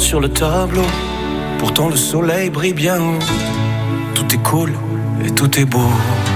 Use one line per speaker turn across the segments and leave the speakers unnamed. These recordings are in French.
sur le tableau. Pourtant le soleil brille bien haut. Tout est cool et tout est beau.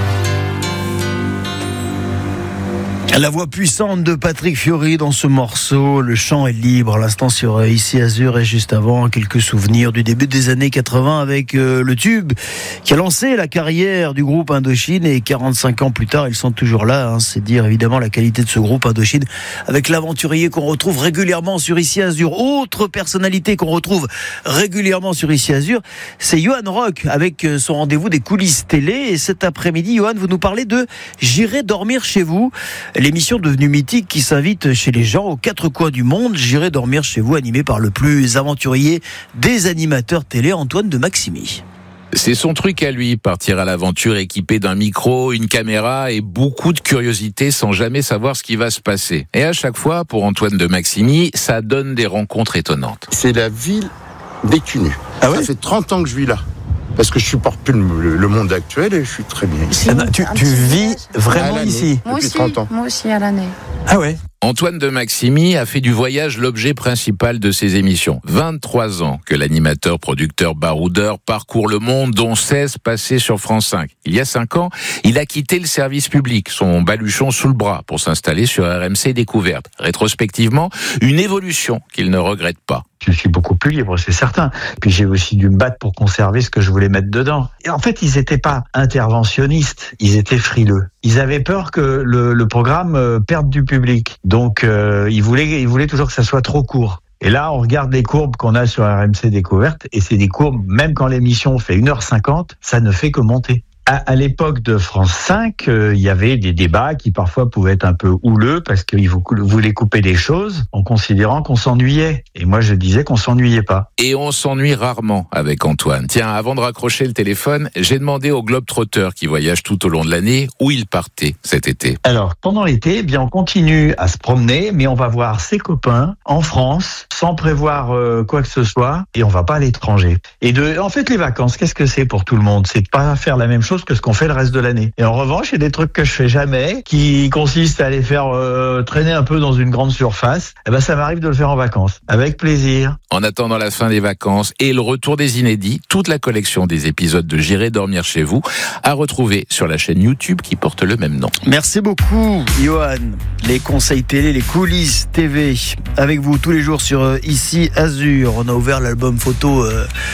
La voix puissante de Patrick Fiori dans ce morceau, le chant est libre. À l'instant sur Ici Azur et juste avant, quelques souvenirs du début des années 80 avec le tube qui a lancé la carrière du groupe Indochine et 45 ans plus tard, ils sont toujours là. C'est dire évidemment la qualité de ce groupe Indochine avec l'aventurier qu'on retrouve régulièrement sur Ici Azur. Autre personnalité qu'on retrouve régulièrement sur Ici Azur, c'est Johan Rock avec son rendez-vous des coulisses télé. Et cet après-midi, Johan, vous nous parlez de J'irai dormir chez vous. L'émission devenue mythique qui s'invite chez les gens aux quatre coins du monde. J'irai dormir chez vous, animé par le plus aventurier des animateurs télé, Antoine de Maximi.
C'est son truc à lui, partir à l'aventure équipé d'un micro, une caméra et beaucoup de curiosité sans jamais savoir ce qui va se passer. Et à chaque fois, pour Antoine de Maximi, ça donne des rencontres étonnantes.
C'est la ville des Cunus.
Ah ouais ?
Ça fait 30 ans que je vis là. Parce que je supporte plus le monde actuel et je suis très bien ici.
Tu vis vraiment ici
depuis 30 ans.
Moi aussi à l'année.
Ah ouais.
Antoine de Maximi a fait du voyage l'objet principal de ses émissions. 23 ans que l'animateur, producteur, baroudeur parcourt le monde, dont 16 passés sur France 5. Il y a 5 ans, il a quitté le service public, son baluchon sous le bras, pour s'installer sur RMC Découverte. Rétrospectivement, une évolution qu'il ne regrette pas.
Je suis beaucoup plus libre, c'est certain. Puis j'ai aussi dû me battre pour conserver ce que je voulais mettre dedans. Et en fait, ils n'étaient pas interventionnistes, ils étaient frileux. Ils avaient peur que le programme perde du public. Donc, ils voulaient toujours que ça soit trop court. Et là, on regarde les courbes qu'on a sur RMC Découverte, et c'est des courbes, même quand l'émission fait 1h50, ça ne fait que monter. À l'époque de France 5, il y avait des débats qui parfois pouvaient être un peu houleux parce qu'ils voulaient couper des choses en considérant qu'on s'ennuyait. Et moi, je disais qu'on s'ennuyait pas.
Et on s'ennuie rarement avec Antoine. Tiens, avant de raccrocher le téléphone, j'ai demandé au Globetrotter qui voyage tout au long de l'année où il partait cet été.
Alors, pendant l'été, eh bien, on continue à se promener, mais on va voir ses copains en France sans prévoir quoi que ce soit et on va pas à l'étranger. Et en fait, les vacances, qu'est-ce que c'est pour tout le monde ? C'est de pas faire la même chose que ce qu'on fait le reste de l'année. Et en revanche, il y a des trucs que je fais jamais, qui consistent à aller faire traîner un peu dans une grande surface. Eh ben, ça m'arrive de le faire en vacances, avec plaisir.
En attendant la fin des vacances et le retour des inédits, toute la collection des épisodes de J'irai dormir chez vous à retrouver sur la chaîne YouTube qui porte le même nom.
Merci beaucoup, Johan. Les conseils télé, les coulisses TV, avec vous tous les jours sur Ici Azur. On a ouvert l'album photo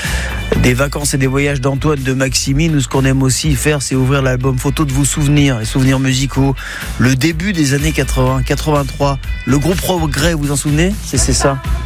des vacances et des voyages d'Antoine de Maximi. Nous, ce qu'on aime aussi faire, c'est ouvrir l'album photo de vos souvenirs, les souvenirs musicaux. Le début des années 80, 83, le groupe Progrès, vous vous en souvenez ? C'est ça.